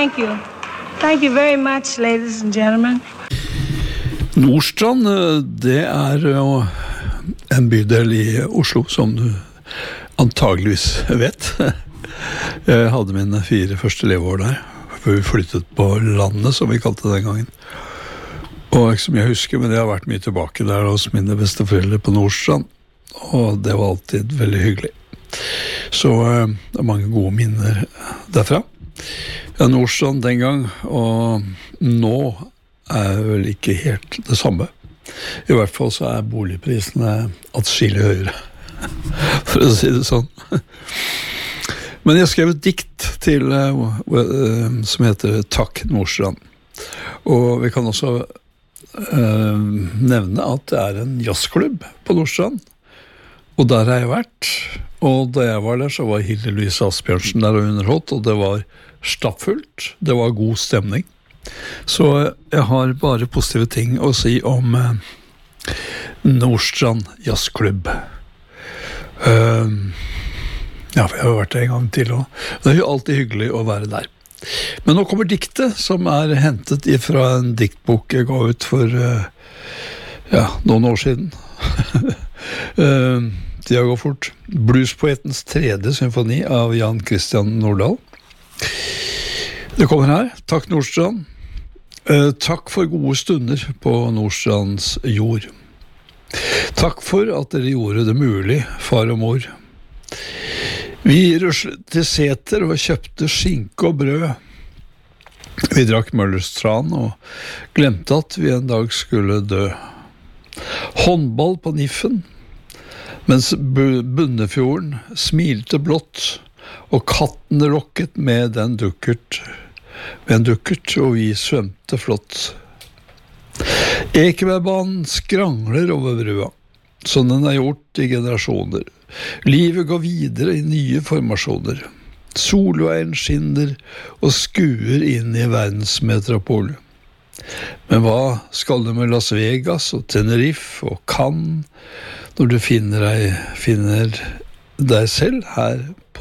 Thank you. Thank you very much, ladies and gentlemen. Nordstrand, det jo en bydel i Oslo, som du antageligvis vet. Jeg hadde mine 4 første leveår der, før vi flyttet på landet, som vi kalte det den gangen. Og ikke som jeg husker, men jeg har vært mye tilbake der hos mine besteforeldre på Nordstrand, og det var alltid veldig hyggelig. Så det mange gode minner derfra. Ja, Nordstrand den gang, og nå vel ikke helt det samme. I hvert fall så boligprisene atskillig høyere, for å si det sånn. Men jeg skrev et dikt til, som heter Takk Nordstrand. Og vi kan også nevne at det en jazzklubb på Nordstrand. Og der har jeg vært. Og da jeg var der, så var Hilde Louise Asbjørnsen der og underholdt, og det var stappfullt. Det var god stemning. Så jeg har bare positive ting å si om Nordstrand jazzklubb. Ja, for jeg har vært der en gang til også. Det jo alltid hyggelig å være der. Men nå kommer diktet, som hentet fra en diktbok jeg ga ut for noen år siden. Det går fort. Bluespoetens 3. symfoni av Jan Christian Nordahl. Det kommer her. Takk Nordstrand. Takk for gode stunder på Nordstrands jord. Takk for at dere gjorde det mulig, far og mor. Vi ruslet til seter og kjøpte skinke og brød. Vi drakk Møllerstran og glemte at vi en dag skulle dø. Håndball på Niffen, mens Bunnefjorden smilte blått, og katten rokket med en dukkert, og vi svømte flott. Ekebergbanen skrangler over brua, som den har gjort i generasjoner. Livet går videre i nye formasjoner. Solveien skinner og skuer inn i verdensmetropol. Men hva skal du med Las Vegas og Tenerife og Cannes når du finner deg selv her på